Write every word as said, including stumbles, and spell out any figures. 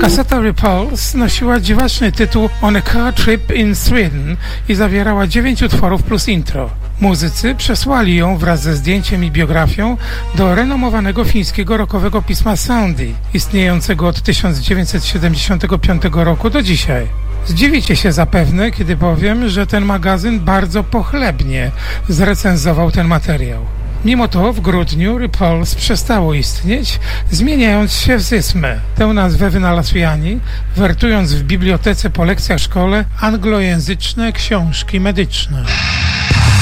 Kaseta Repulse nosiła dziwaczny tytuł On a Car Trip in Sweden i zawierała dziewięć utworów plus intro. Muzycy przesłali ją wraz ze zdjęciem i biografią do renomowanego fińskiego rockowego pisma Soundi, istniejącego od tysiąc dziewięćset siedemdziesiątego piątego roku do dzisiaj. Zdziwicie się zapewne, kiedy powiem, że ten magazyn bardzo pochlebnie zrecenzował ten materiał. Mimo to w grudniu Repulse przestało istnieć, zmieniając się w Zysmę. Tę nazwę wynalazł Jani, wertując w bibliotece po lekcjach w szkole anglojęzyczne książki medyczne.